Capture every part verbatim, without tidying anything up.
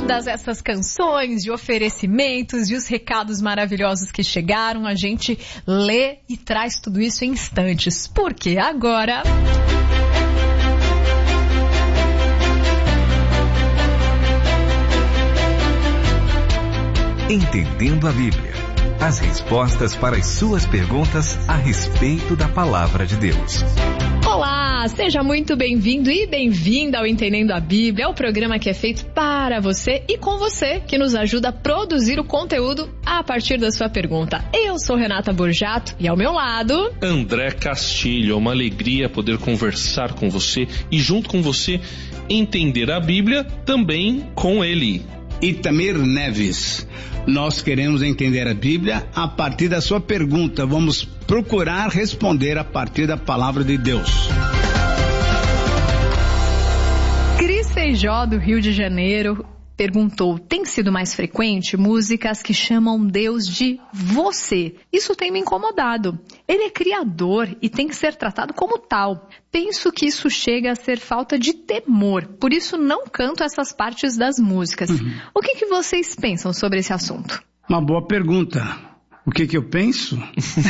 todas essas canções de oferecimentos e os recados maravilhosos que chegaram, a gente lê e traz tudo isso em instantes. Porque agora... Entendendo a Bíblia. As respostas para as suas perguntas a respeito da Palavra de Deus. Olá, seja muito bem-vindo e bem-vinda ao Entendendo a Bíblia, é o programa que é feito para você e com você, que nos ajuda a produzir o conteúdo a partir da sua pergunta. Eu sou Renata Borjato e ao meu lado... André Castilho, é uma alegria poder conversar com você e junto com você entender a Bíblia também com ele. Itamir Neves. Nós queremos entender a Bíblia a partir da sua pergunta. Vamos procurar responder a partir da palavra de Deus. Cris Feijó, do Rio de Janeiro, perguntou: tem sido mais frequente músicas que chamam Deus de você? Isso tem me incomodado. Ele é criador e tem que ser tratado como tal. Penso que isso chega a ser falta de temor, por isso não canto essas partes das músicas. Uhum. O que, que vocês pensam sobre esse assunto? Uma boa pergunta. O que, que eu penso?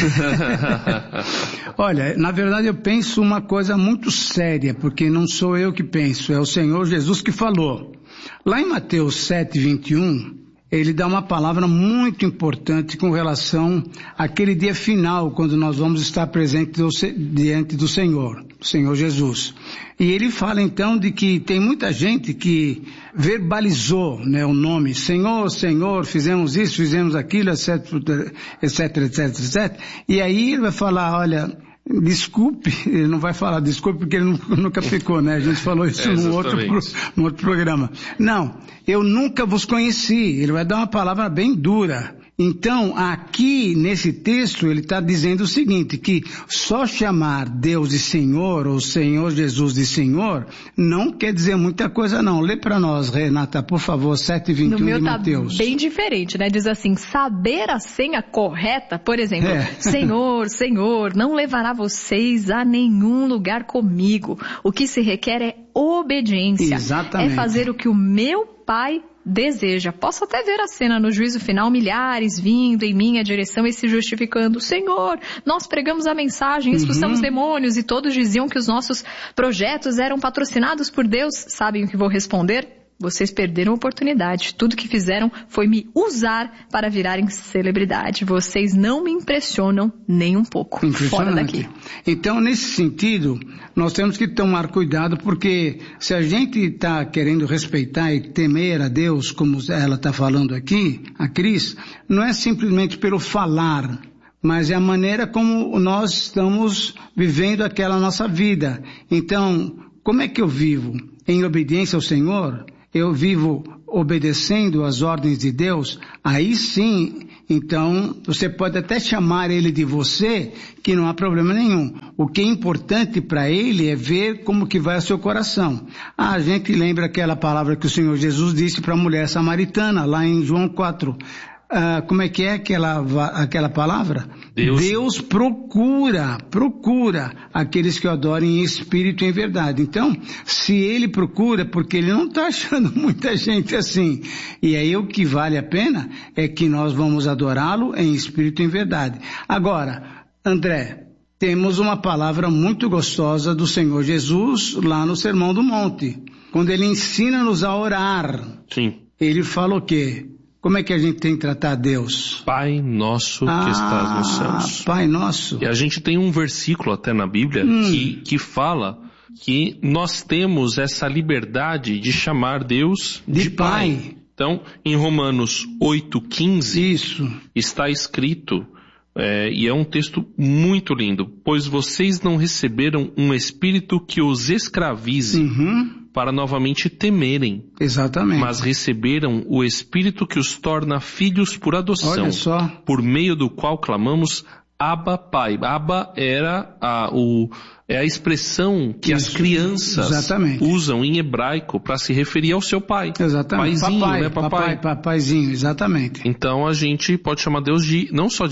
Olha, na verdade eu penso uma coisa muito séria, porque não sou eu que penso, é o Senhor Jesus que falou. Lá em Mateus sete, vinte e um, ele dá uma palavra muito importante com relação àquele dia final, quando nós vamos estar presentes diante do Senhor, do Senhor Jesus. E ele fala então de que tem muita gente que verbalizou, né, o nome Senhor, Senhor, fizemos isso, fizemos aquilo, etc, etc, etc, etc. E aí ele vai falar, olha... Desculpe, ele não vai falar desculpe porque ele nunca pecou, né? A gente falou isso é, num, outro, num outro programa. Não, eu nunca vos conheci. Ele vai dar uma palavra bem dura. Então, aqui nesse texto, ele está dizendo o seguinte, que só chamar Deus de Senhor, ou Senhor Jesus de Senhor, não quer dizer muita coisa não. Lê para nós, Renata, por favor, sete, vinte e um de Mateus. No meu tá bem diferente, né? Diz assim, saber a senha correta, por exemplo, é. Senhor, Senhor, não levará vocês a nenhum lugar comigo. O que se requer é obediência. Exatamente. É fazer o que o meu Pai deseja. Posso até ver a cena no juízo final, milhares vindo em minha direção e se justificando. Senhor, nós pregamos a mensagem, expulsamos uhum. demônios e todos diziam que os nossos projetos eram patrocinados por Deus. Sabem o que vou responder? Vocês perderam a oportunidade. Tudo que fizeram foi me usar para virarem celebridade. Vocês não me impressionam nem um pouco. Fora daqui. Então, nesse sentido, nós temos que tomar cuidado, porque se a gente está querendo respeitar e temer a Deus, como ela está falando aqui, a Cris, não é simplesmente pelo falar, mas é a maneira como nós estamos vivendo aquela nossa vida. Então, como é que eu vivo? Em obediência ao Senhor? Eu vivo obedecendo às ordens de Deus? Aí sim, então, você pode até chamar ele de você, que não há problema nenhum. O que é importante para ele é ver como que vai o seu coração. Ah, a gente lembra aquela palavra que o Senhor Jesus disse para a mulher samaritana, lá em João quatro. Ah, como é que é aquela, aquela palavra? Deus. Deus procura, procura aqueles que o adorem em espírito e em verdade. Então, se ele procura, porque ele não está achando muita gente assim. E aí o que vale a pena é que nós vamos adorá-lo em espírito e em verdade. Agora, André, temos uma palavra muito gostosa do Senhor Jesus lá no Sermão do Monte. Quando ele ensina-nos a orar. Sim. Ele fala o quê? Como é que a gente tem que tratar Deus? Pai nosso que ah, estás nos céus. Pai nosso. E a gente tem um versículo até na Bíblia hum. que, que fala que nós temos essa liberdade de chamar Deus de, de pai. pai. Então, em Romanos oito, quinze, Isso. está escrito, é, e é um texto muito lindo, pois vocês não receberam um espírito que os escravize, uhum. para novamente temerem. Exatamente. Mas receberam o Espírito que os torna filhos por adoção. Olha só. Por meio do qual clamamos Abba Pai. Abba era a, o, é a expressão que Isso. as crianças Exatamente. usam em hebraico para se referir ao seu pai. Exatamente. Paizinho, papai, né, papai? Papai, papaizinho, exatamente. Então a gente pode chamar Deus de, não só de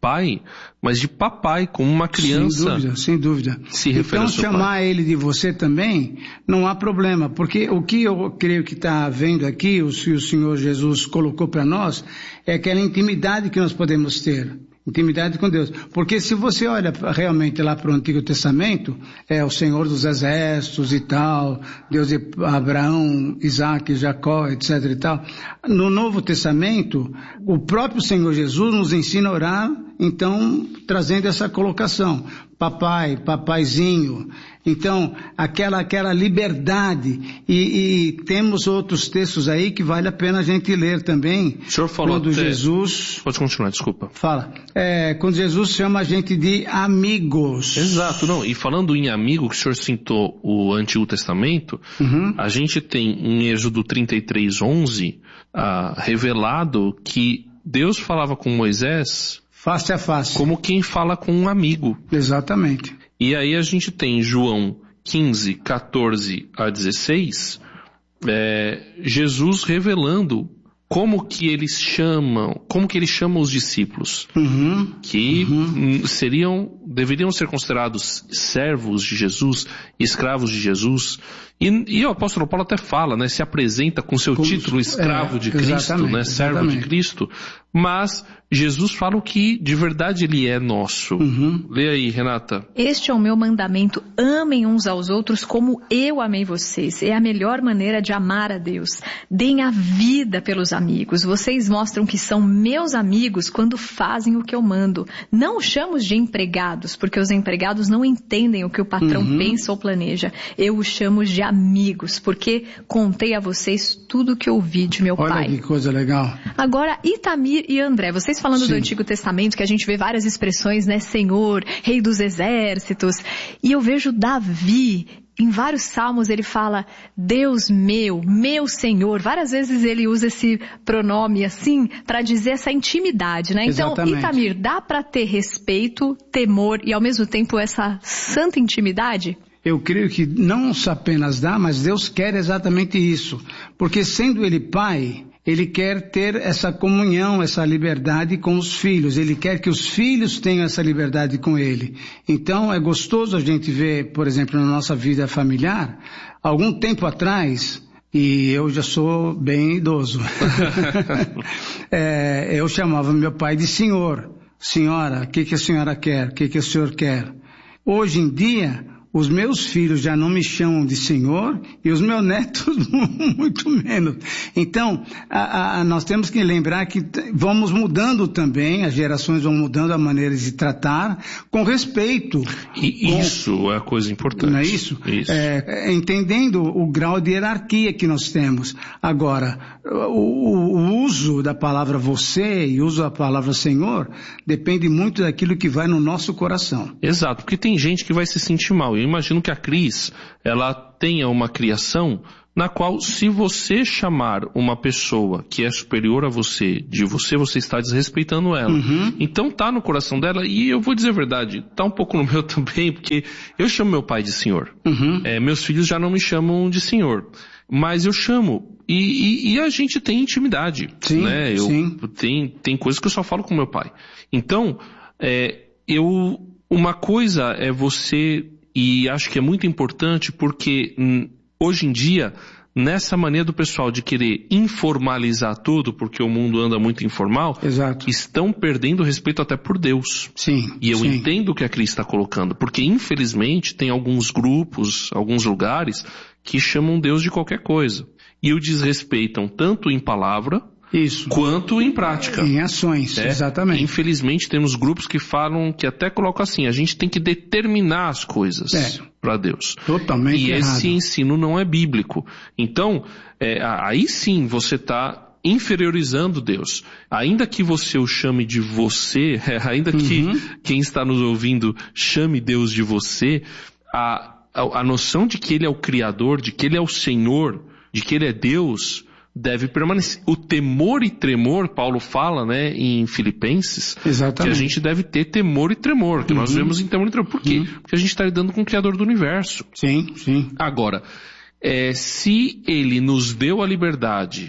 pai, mas de papai, como uma criança. Sem dúvida, sem dúvida. Se refere então, ao seu chamar pai. ele de você também, não há problema, porque o que eu creio que está vendo aqui, o que o Senhor Jesus colocou para nós, é aquela intimidade que nós podemos ter. Intimidade com Deus. Porque se você olha realmente lá para o Antigo Testamento, é o Senhor dos Exércitos e tal, Deus de Abraão, Isaac, Jacó, etc e tal. No Novo Testamento, o próprio Senhor Jesus nos ensina a orar, então, trazendo essa colocação. Papai, papaizinho. Então, aquela, aquela liberdade. E, e temos outros textos aí que vale a pena a gente ler também. O senhor falou quando até... Jesus... Pode continuar, desculpa. Fala. É, quando Jesus chama a gente de amigos. Exato, não. E falando em amigo, que o senhor citou o Antigo Testamento, uhum. a gente tem em Êxodo trinta e três, onze, ah, revelado que Deus falava com Moisés... Face a face. Como quem fala com um amigo. Exatamente. E aí a gente tem João quinze, quatorze a dezesseis, é, Jesus revelando como que eles chamam, como que ele chama os discípulos, uhum, que uhum. seriam, deveriam ser considerados servos de Jesus, escravos de Jesus. E, e o apóstolo Paulo até fala, né, se apresenta com seu Como, título escravo é, de Cristo, né, servo exatamente. de Cristo, mas Jesus fala o que de verdade ele é nosso. Uhum. Lê aí, Renata. Este é o meu mandamento, amem uns aos outros como eu amei vocês. É a melhor maneira de amar a Deus. Deem a vida pelos amigos. Vocês mostram que são meus amigos quando fazem o que eu mando. Não os chamo de empregados, porque os empregados não entendem o que o patrão uhum. pensa ou planeja. Eu os chamo de amigos, porque contei a vocês tudo o que ouvi de meu Olha pai. Olha que coisa legal. Agora, Itamir e André, vocês falando Sim. do Antigo Testamento, que a gente vê várias expressões, né? Senhor, Rei dos Exércitos. E eu vejo Davi, em vários salmos ele fala, Deus meu, meu Senhor. Várias vezes ele usa esse pronome assim, para dizer essa intimidade, né? Então, Exatamente. Itamir, dá para ter respeito, temor e ao mesmo tempo essa santa intimidade? Eu creio que não apenas dá, mas Deus quer exatamente isso. Porque sendo Ele Pai, Ele quer ter essa comunhão, essa liberdade com os filhos. Ele quer que os filhos tenham essa liberdade com Ele. Então é gostoso a gente ver, por exemplo, na nossa vida familiar, algum tempo atrás, e eu já sou bem idoso, é, eu chamava meu pai de senhor. Senhora, o que, que a senhora quer? O que, que o senhor quer? Hoje em dia, os meus filhos já não me chamam de senhor e os meus netos muito menos. Então, a, a, nós temos que lembrar que vamos mudando também, as gerações vão mudando a maneira de tratar, com respeito. E com, isso é a coisa importante. Não é isso? Isso. É, entendendo o grau de hierarquia que nós temos. Agora, o, o uso da palavra você e o uso da palavra Senhor depende muito daquilo que vai no nosso coração. Exato, porque tem gente que vai se sentir mal. Eu imagino que a Cris, ela tenha uma criação na qual, se você chamar uma pessoa que é superior a você, de você, você está desrespeitando ela. Uhum. Então tá no coração dela, e eu vou dizer a verdade, tá um pouco no meu também, porque eu chamo meu pai de senhor. Uhum. É, meus filhos já não me chamam de senhor, mas eu chamo. E, e, e a gente tem intimidade, sim, né? Eu, sim. Tem, tem coisas que eu só falo com meu pai. Então, é, eu, uma coisa é você... E acho que é muito importante porque hum, hoje em dia, nessa maneira do pessoal de querer informalizar tudo, porque o mundo anda muito informal, Exato. estão perdendo respeito até por Deus. Sim. E eu sim. entendo o que a Cris está colocando, porque infelizmente tem alguns grupos, alguns lugares, que chamam Deus de qualquer coisa. E o desrespeitam tanto em palavra... Isso. Quanto em prática. Em ações, é, exatamente. Infelizmente temos grupos que falam, que até colocam assim, a gente tem que determinar as coisas é. para Deus. Totalmente E errado. esse ensino não é bíblico. Então, é, aí sim você está inferiorizando Deus. Ainda que você o chame de você, ainda que uhum. quem está nos ouvindo chame Deus de você, a, a, a noção de que Ele é o Criador, de que Ele é o Senhor, de que Ele é Deus... deve permanecer. O temor e tremor, Paulo fala, né, em Filipenses, Exatamente. que a gente deve ter temor e tremor, que uhum. nós vemos em temor e tremor. Por quê? Uhum. Porque a gente está lidando com o Criador do Universo. Sim, sim. Agora, é, se Ele nos deu a liberdade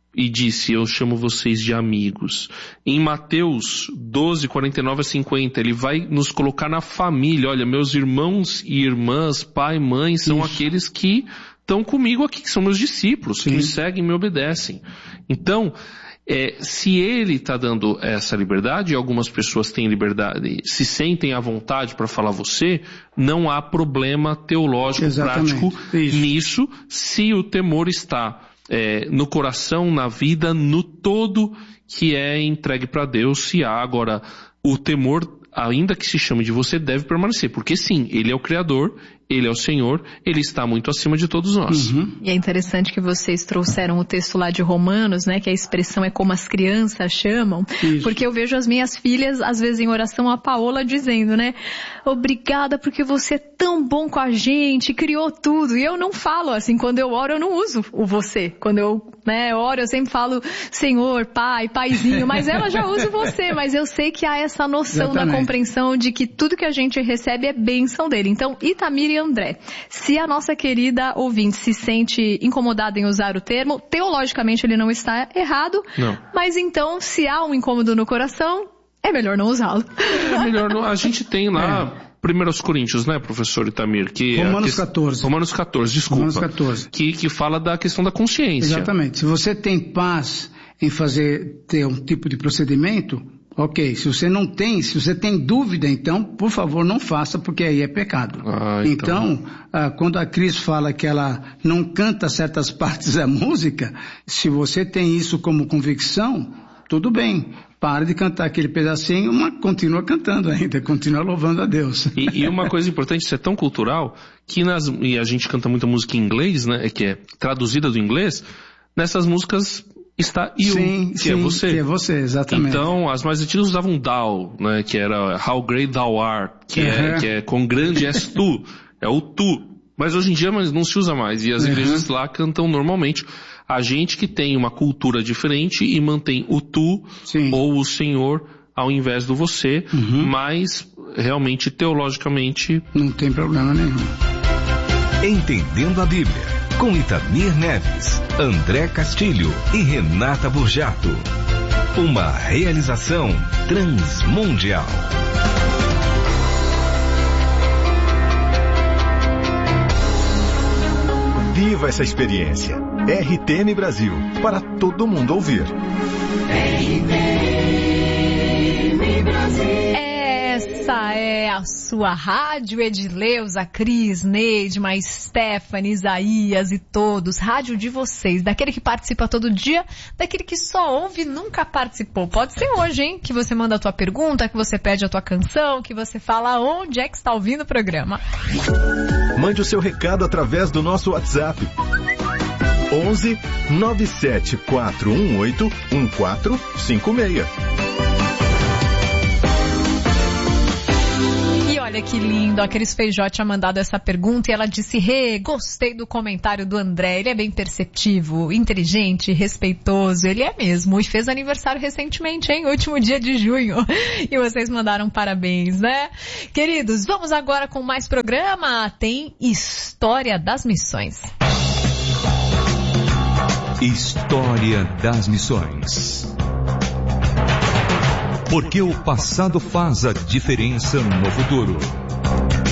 e disse, eu chamo vocês de amigos. Em Mateus doze, quarenta e nove a cinquenta, ele vai nos colocar na família. Olha, meus irmãos e irmãs, pai, mãe, são Isso. aqueles que estão comigo aqui, que são meus discípulos, Sim. que me seguem e me obedecem. Então, é, se ele está dando essa liberdade, e algumas pessoas têm liberdade, se sentem à vontade para falar você, não há problema teológico, Exatamente. prático Isso. nisso, se o temor está É, no coração, na vida, no todo que é entregue para Deus. Se há agora o temor, ainda que se chame de você, deve permanecer, porque sim, Ele é o Criador, Ele é o Senhor, Ele está muito acima de todos nós. Uhum. E é interessante que vocês trouxeram o texto lá de Romanos, né, que a expressão é como as crianças chamam, Isso. porque eu vejo as minhas filhas, às vezes em oração, a Paola dizendo, né, obrigada porque você é tão bom com a gente, criou tudo. E eu não falo assim, quando eu oro eu não uso o você. Quando eu, né, oro eu sempre falo Senhor, Pai, Paizinho, mas ela já usa o você, mas eu sei que há essa noção Exatamente. da compreensão de que tudo que a gente recebe é bênção dele. Então, Itamir e André, se a nossa querida ouvinte se sente incomodada em usar o termo, teologicamente ele não está errado, não. mas então, se há um incômodo no coração, é melhor não usá-lo. É melhor não. A gente tem lá é. Primeiros Coríntios, né, professor Itamir? Que Romanos que, catorze. Romanos catorze, desculpa. Romanos catorze. Que, que fala da questão da consciência. Exatamente. Se você tem paz em fazer, ter um tipo de procedimento, ok. Se você não tem, se você tem dúvida, então, por favor, não faça, porque aí é pecado. Ah, então, então ah, quando a Cris fala que ela não canta certas partes da música, se você tem isso como convicção, tudo bem. Para de cantar aquele pedacinho, mas continua cantando ainda, continua louvando a Deus. E, e uma coisa importante, isso é tão cultural, que nas, e a gente canta muita música em inglês, né, que é traduzida do inglês, nessas músicas está you, sim, que sim, é você. que é você, exatamente. Então, as mais antigas usavam thou, né, que era how great thou art, que, uhum. é, que é quão grande és tu, é o tu. Mas hoje em dia não se usa mais, e as uhum. igrejas lá cantam normalmente. A gente que tem uma cultura diferente e mantém o tu Sim. ou o Senhor ao invés do você, uhum. mas realmente, teologicamente... Não tem problema nenhum. Entendendo a Bíblia, com Itamir Neves, André Castilho e Renata Burjato. Uma realização transmundial. Viva essa experiência. R T M Brasil, para todo mundo ouvir. R T M Brasil. Essa é a sua rádio, Edileuza, Cris, Neidma, Stephanie, Isaías e todos. Rádio de vocês, daquele que participa todo dia, daquele que só ouve e nunca participou. Pode ser hoje, hein? Que você manda a tua pergunta, que você pede a tua canção, que você fala onde é que está ouvindo o programa. Mande o seu recado através do nosso WhatsApp. onze nove sete quatro um oito um quatro cinco seis. E olha que lindo, a Cris Feijó tinha mandado essa pergunta e ela disse, Rê, gostei do comentário do André, ele é bem perceptivo, inteligente, respeitoso, ele é mesmo, e fez aniversário recentemente, hein, último dia de junho, e vocês mandaram parabéns, né? Queridos, vamos agora com mais programa, tem História das Missões. História das Missões. Porque o passado faz a diferença no futuro.